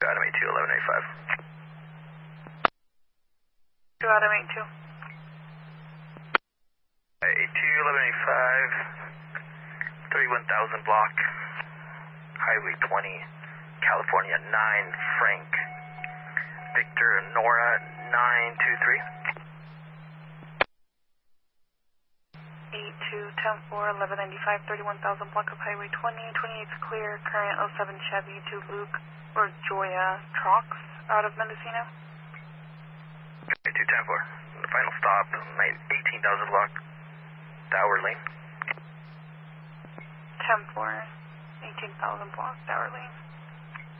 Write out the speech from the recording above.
Adam 82, 1185. Adam 82. 82, 1185, 31,000 block, Highway 20, California 9, Frank, Victor, Nora 923. 82, 10-4, 1195, 31,000 block of Highway 20, 28's clear, current 07 Chevy to Luke or Joya Trox out of Mendocino. 82, 10-4, the final stop, 18,000 block, Dower Lane. 10-4, 18,000 block, Dower Lane.